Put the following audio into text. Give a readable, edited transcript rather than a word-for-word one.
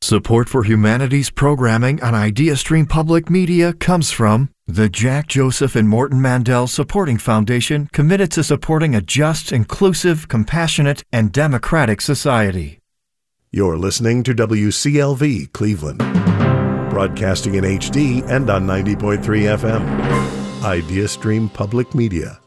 Support for humanities programming on IdeaStream Public Media comes from the Jack Joseph and Morton Mandel Supporting Foundation, committed to supporting a just, inclusive, compassionate, and democratic society. You're listening to WCLV Cleveland, broadcasting in HD and on 90.3 FM. IdeaStream Public Media.